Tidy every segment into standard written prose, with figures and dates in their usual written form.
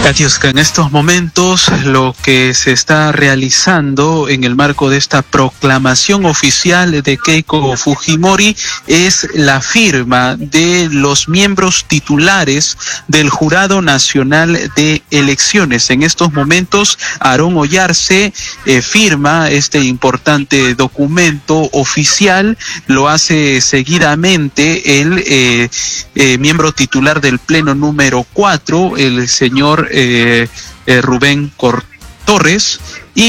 Katiuska, en estos momentos lo que se está realizando en el marco de esta proclamación oficial de Keiko Fujimori es la firma de los miembros titulares del Jurado Nacional de Elecciones. En estos momentos, Aarón Ollarse firma este importante documento oficial. Lo hace seguidamente el miembro titular del Pleno número 4, el señor Rubén Torres,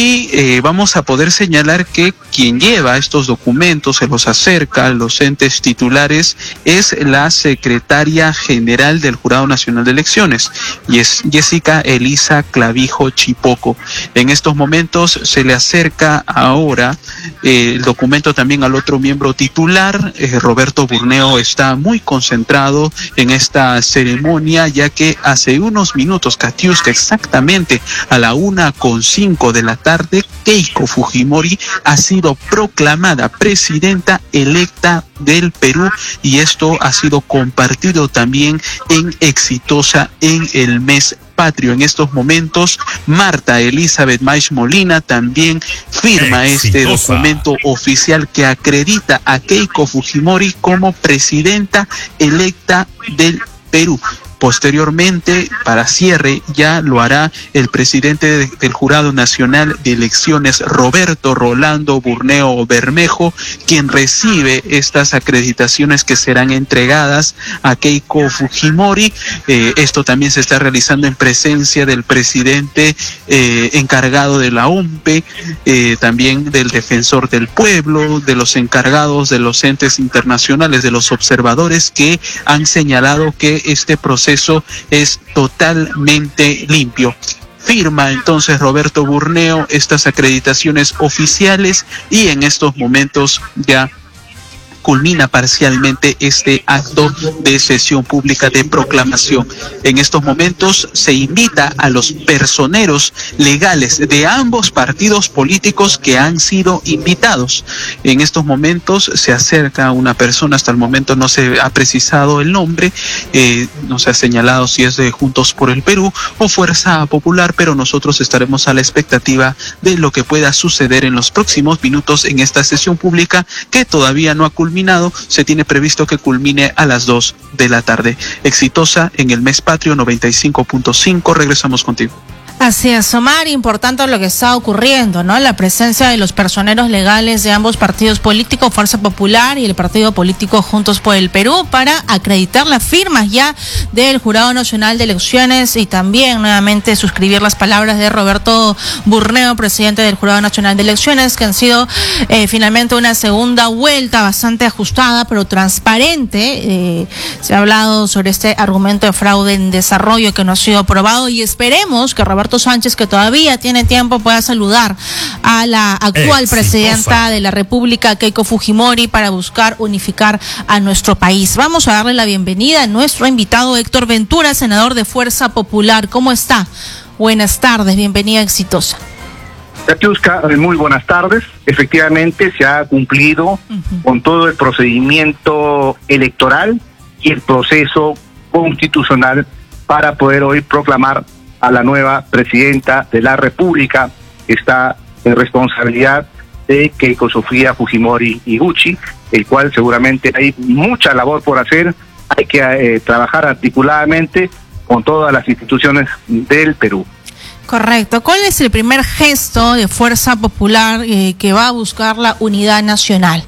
y vamos a poder señalar que quien lleva estos documentos, se los acerca a los entes titulares, es la secretaria general del Jurado Nacional de Elecciones, y es Jessica Elisa Clavijo Chipoco. En estos momentos se le acerca ahora el documento también al otro miembro titular. Roberto Burneo está muy concentrado en esta ceremonia, ya que hace unos minutos, Katiuska, exactamente a la 1:05 de la tarde, Keiko Fujimori ha sido proclamada presidenta electa del Perú, y esto ha sido compartido también en Exitosa en el mes patrio. En estos momentos, Marta Elizabeth Maish Molina también firma este documento oficial que acredita a Keiko Fujimori como presidenta electa del Perú. Posteriormente, para cierre, ya lo hará el presidente del Jurado Nacional de Elecciones, Roberto Rolando Burneo Bermejo, quien recibe estas acreditaciones que serán entregadas a Keiko Fujimori. Esto también se está realizando en presencia del presidente encargado de la OMPE, también del defensor del pueblo, de los encargados de los entes internacionales, de los observadores, que han señalado que este proceso es totalmente limpio. Firma entonces Roberto Burneo estas acreditaciones oficiales, y en estos momentos ya culmina parcialmente este acto de sesión pública de proclamación. En estos momentos se invita a los personeros legales de ambos partidos políticos que han sido invitados. En estos momentos se acerca una persona, hasta el momento no se ha precisado el nombre, no se ha señalado si es de Juntos por el Perú o Fuerza Popular, pero nosotros estaremos a la expectativa de lo que pueda suceder en los próximos minutos en esta sesión pública, que todavía no ha culminado. Se tiene previsto que culmine a las 2 de la tarde. Exitosa en el mes patrio 95.5. Regresamos contigo. Así es, Omar, importante lo que está ocurriendo, ¿no? La presencia de los personeros legales de ambos partidos políticos, Fuerza Popular y el partido político Juntos por el Perú, para acreditar las firmas ya del Jurado Nacional de Elecciones, y también nuevamente suscribir las palabras de Roberto Burneo, presidente del Jurado Nacional de Elecciones, que han sido finalmente una segunda vuelta bastante ajustada pero transparente. Se ha hablado sobre este argumento de fraude en desarrollo que no ha sido aprobado, y esperemos que Roberto Sánchez, que todavía tiene tiempo, pueda saludar a la actual presidenta de la República, Keiko Fujimori, para buscar unificar a nuestro país. Vamos a darle la bienvenida a nuestro invitado Héctor Ventura, senador de Fuerza Popular. ¿Cómo está? Buenas tardes, bienvenida, Exitosa. Katiuska, muy buenas tardes. Efectivamente, se ha cumplido con todo el procedimiento electoral y el proceso constitucional para poder hoy proclamar a la nueva presidenta de la República. Está en responsabilidad de Keiko Sofía Fujimori Iguchi, el cual seguramente hay mucha labor por hacer. Hay que trabajar articuladamente con todas las instituciones del Perú. Correcto. ¿Cuál es el primer gesto de Fuerza Popular que va a buscar la unidad nacional?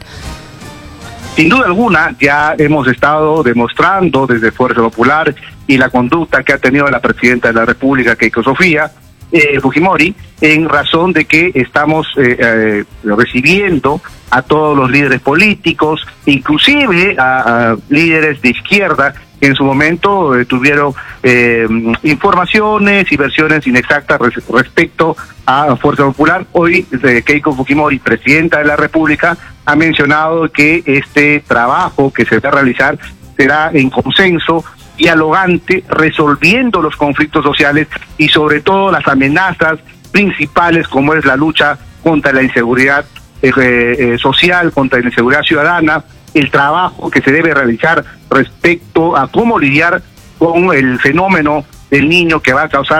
Sin duda alguna, ya hemos estado demostrando desde Fuerza Popular y la conducta que ha tenido la presidenta de la República, Keiko Sofía Fujimori, en razón de que estamos recibiendo a todos los líderes políticos, inclusive a líderes de izquierda que en su momento tuvieron informaciones y versiones inexactas respecto a Fuerza Popular. Hoy Keiko Fujimori, presidenta de la República, ha mencionado que este trabajo que se va a realizar será en consenso, dialogante, resolviendo los conflictos sociales y sobre todo las amenazas principales, como es la lucha contra la inseguridad social, contra la inseguridad ciudadana, el trabajo que se debe realizar respecto a cómo lidiar con el fenómeno del niño que va a causar